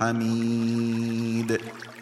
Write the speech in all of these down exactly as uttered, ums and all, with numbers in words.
حميد.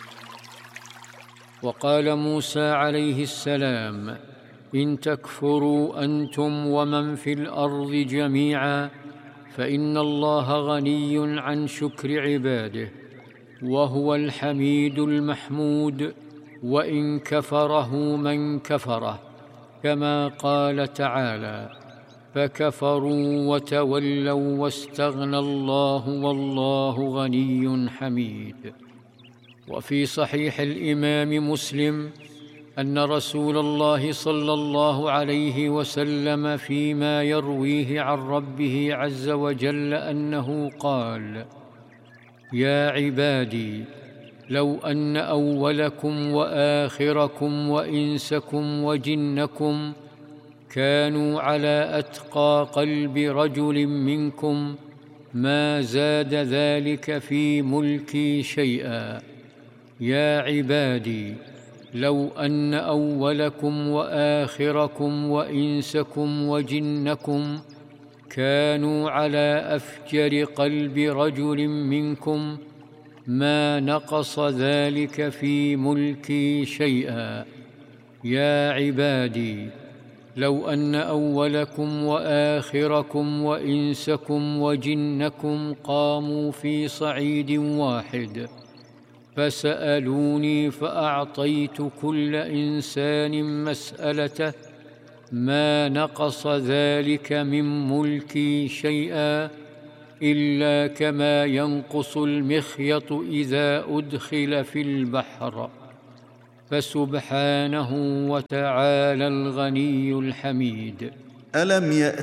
وقال موسى عليه السلام: إن تكفروا أنتم ومن في الأرض جميعا فإن الله غني عن شكر عباده، وهو الحميد المحمود، وإن كفره من كفره، كما قال تعالى: فكفروا وتولوا واستغنى الله والله غني حميد. وفي صحيح الإمام مسلم أن رسول الله صلى الله عليه وسلم فيما يرويه عن ربه عز وجل أنه قال: يا عبادي، لو أن أولكم وآخركم وإنسكم وجنكم كانوا على أتقى قلب رجل منكم ما زاد ذلك في ملكي شيئا. يا عبادي، لو أن أولكم وآخركم وإنسكم وجنكم كانوا على أفجر قلب رجل منكم ما نقص ذلك في ملكي شيئا. يا عبادي، لو أن أولكم وآخركم وإنسكم وجنكم قاموا في صعيد واحد فسألوني فأعطيت كل إنسان مسألته ما نقص ذلك من ملكي شيئا، إلا كما ينقص المخيط إذا أدخل في البحر. فسبحانه وتعالى الغني الحميد. ألم يأت